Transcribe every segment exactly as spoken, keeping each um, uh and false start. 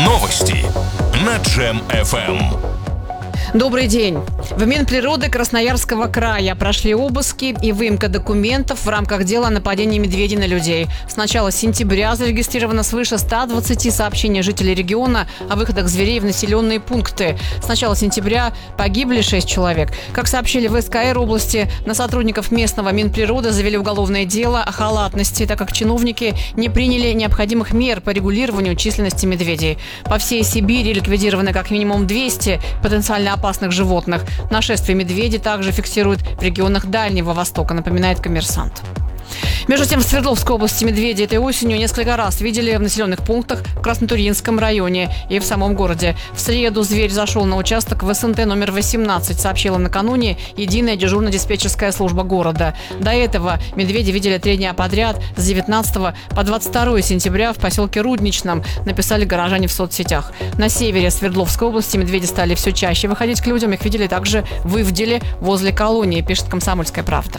Новости на Джем эф эм. Добрый день. В Минприроды Красноярского края прошли обыски и выемка документов в рамках дела о нападении медведей на людей. С начала сентября зарегистрировано свыше ста двадцати сообщений жителей региона о выходах зверей в населенные пункты. С начала сентября погибли шесть человек. Как сообщили в эс ка эр области, на сотрудников местного Минприроды завели уголовное дело о халатности, так как чиновники не приняли необходимых мер по регулированию численности медведей. По всей Сибири ликвидированы как минимум двести потенциально опасных животных. Нашествие медведей также фиксируют в регионах Дальнего Востока, напоминает «Коммерсант». Между тем, в Свердловской области медведей этой осенью несколько раз видели в населенных пунктах в Краснотурьинском районе и в самом городе. В среду зверь зашел на участок в эс эн тэ номер восемнадцать, сообщила накануне единая дежурно-диспетчерская служба города. До этого медведи видели три дня подряд с девятнадцатого по двадцать второе сентября в поселке Рудничном, написали горожане в соцсетях. На севере Свердловской области медведи стали все чаще выходить к людям. Их видели также в Ивделе возле колонии, пишет «Комсомольская правда».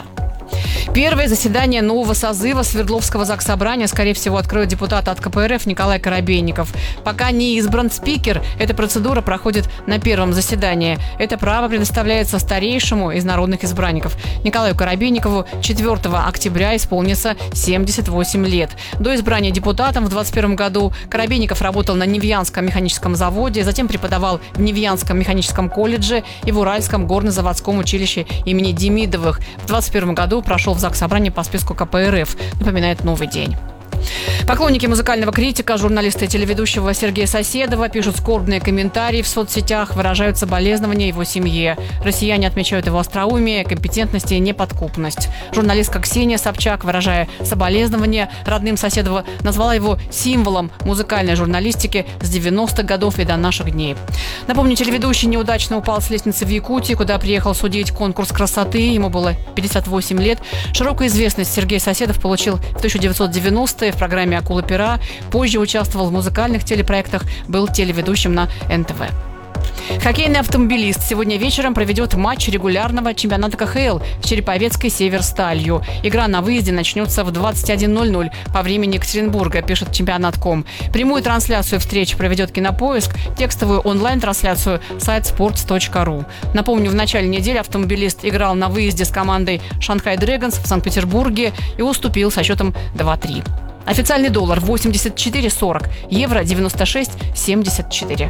Первое заседание нового созыва Свердловского заксобрания, скорее всего, откроет депутат от ка пэ эр эф Николай Коробейников. Пока не избран спикер, эта процедура проходит на первом заседании. Это право предоставляется старейшему из народных избранников. Николаю Коробейникову четвёртого октября исполнится семьдесят восемь лет. До избрания депутатом в двадцать первом году Коробейников работал на Невьянском механическом заводе, затем преподавал в Невьянском механическом колледже и в Уральском горно-заводском училище имени Демидовых. В двадцать первом году прошел в заксобрании по списку ка пэ эр эф, напоминает «Новый день». Поклонники музыкального критика, журналиста и телеведущего Сергея Соседова пишут скорбные комментарии в соцсетях, выражают соболезнования его семье. Россияне отмечают его остроумие, компетентность и неподкупность. Журналистка Ксения Собчак, выражая соболезнования родным Соседова, назвала его символом музыкальной журналистики с девяностых годов и до наших дней. Напомню, телеведущий неудачно упал с лестницы в Якутии, куда приехал судить конкурс красоты. Ему было пятьдесят восемь лет. Широкую известность Сергей Соседов получил в тысяча девятьсот девяностые в программе «Акула пера». Позже участвовал в музыкальных телепроектах, был телеведущим на эн тэ вэ. Хоккейный автомобилист сегодня вечером проведет матч регулярного чемпионата ка ха эл в Череповецкой Северсталью. Игра на выезде начнется в двадцать один ноль ноль по времени Екатеринбурга, пишет чемпионат точка ком. Прямую трансляцию встречи проведет Кинопоиск, текстовую онлайн-трансляцию сайт спортс точка ру. Напомню, в начале недели автомобилист играл на выезде с командой Шанхай Дрэгонс в Санкт-Петербурге и уступил со счетом два-три. Официальный доллар восемьдесят четыре сорок, евро девяносто шесть семьдесят четыре.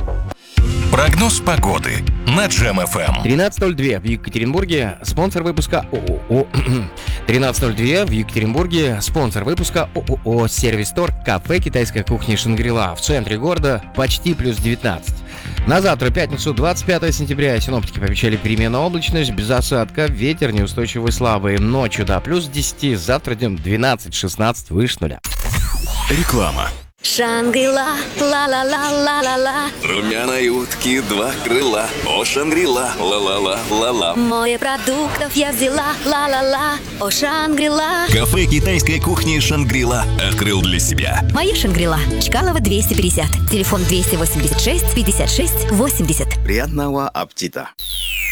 Прогноз погоды на Джем эф эм. тринадцать ноль два в Екатеринбурге, спонсор выпуска ООО. тринадцать ноль два в Екатеринбурге, спонсор выпуска ООО «Сервис-Тор», кафе китайской кухни «Шангрила». В центре города почти плюс девятнадцать. На завтра, пятницу, двадцать пятого сентября, синоптики пообещали переменную облачность, без осадка, ветер неустойчивый слабый. Ночью до плюс десять, завтра днем двенадцать-шестнадцать, выше нуля. Реклама. Шангрила, ла-ла-ла-ла-ла-ла. Румяной утки два крыла. О, Шангрила, ла-ла-ла-ла-ла. Море продуктов я взяла, ла-ла-ла. О, Шангрила. Кафе китайской кухни «Шангрила» открыл для себя. Моя Шангрила. Чкалова двести пятьдесят. Телефон двести восемьдесят шесть пятьдесят шесть восемьдесят. Приятного аппетита.